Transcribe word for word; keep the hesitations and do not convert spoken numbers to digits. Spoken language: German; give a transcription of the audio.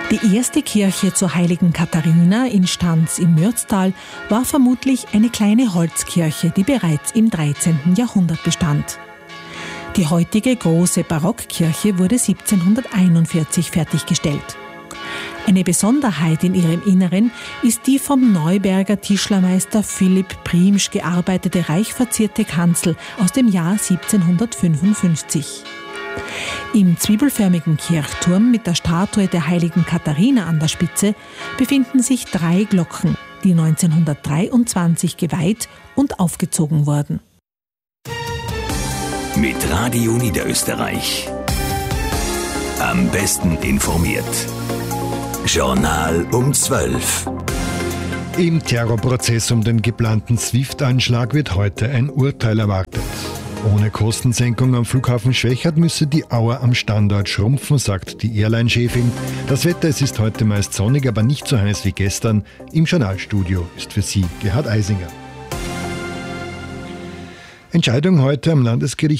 Die erste Kirche zur heiligen Katharina in Stans im Mürztal war vermutlich eine kleine Holzkirche, die bereits im dreizehnten Jahrhundert bestand. Die heutige große Barockkirche wurde siebzehnhunderteinundvierzig fertiggestellt. Eine Besonderheit in ihrem Inneren ist die vom Neuberger Tischlermeister Philipp Priemsch gearbeitete reich verzierte Kanzel aus dem Jahr siebzehnhundertfünfundfünfzig. Im zwiebelförmigen Kirchturm mit der Statue der heiligen Katharina an der Spitze befinden sich drei Glocken, die neunzehnhundertdreiundzwanzig geweiht und aufgezogen wurden. Mit Radio Niederösterreich. Am besten informiert. Journal um zwölf. Im Terrorprozess um den geplanten SWIFT-Anschlag wird heute ein Urteil erwartet. Ohne Kostensenkung am Flughafen Schwechat müsse die Auer am Standort schrumpfen, sagt die Airline-Chefin. Das Wetter, es ist heute meist sonnig, aber nicht so heiß wie gestern. Im Journalstudio ist für Sie Gerhard Eisinger. Entscheidung heute am Landesgericht